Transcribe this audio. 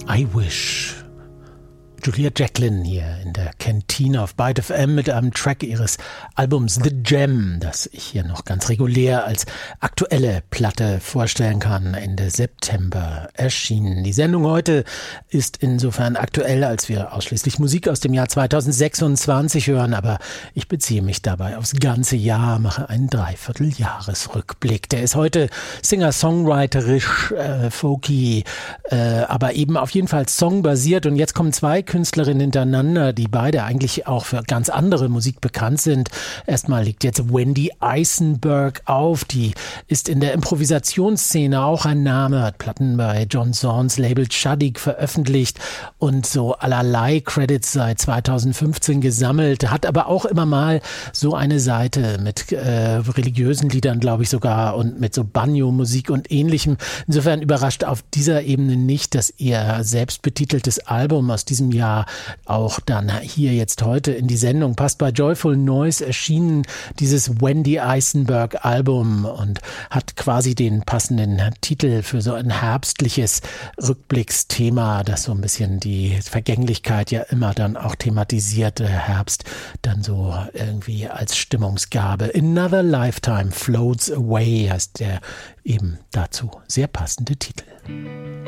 I Wish. Julia Jacklin hier in der Kantine auf Byte FM mit einem Track ihres Albums The Gem, das ich hier noch ganz regulär als aktuelle Platte vorstellen kann, Ende September erschienen. Die Sendung heute ist insofern aktuell, als wir ausschließlich Musik aus dem Jahr 2026 hören, aber ich beziehe mich dabei aufs ganze Jahr, mache einen Dreivierteljahresrückblick. Der ist heute singer-songwriterisch, folky, aber eben auf jeden Fall songbasiert, und jetzt kommen zwei Künstlerinnen hintereinander, die beide eigentlich auch für ganz andere Musik bekannt sind. Erstmal liegt jetzt Wendy Eisenberg auf, die ist in der Improvisationsszene auch ein Name, hat Platten bei John Zorns Label Tzadik veröffentlicht und so allerlei Credits seit 2015 gesammelt, hat aber auch immer mal so eine Seite mit religiösen Liedern, glaube ich sogar, und mit so Banjo-Musik und ähnlichem. Insofern überrascht auf dieser Ebene nicht, dass ihr selbstbetiteltes Album aus diesem Jahr auch dann hier jetzt heute in die Sendung passt. Bei Joyful Noise erschienen dieses Wendy Eisenberg Album und hat quasi den passenden Titel für so ein herbstliches Rückblicksthema, das so ein bisschen die Vergänglichkeit ja immer dann auch thematisiert. Der Herbst dann so irgendwie als Stimmungsgabe. Another Lifetime Floats Away heißt der eben dazu sehr passende Titel.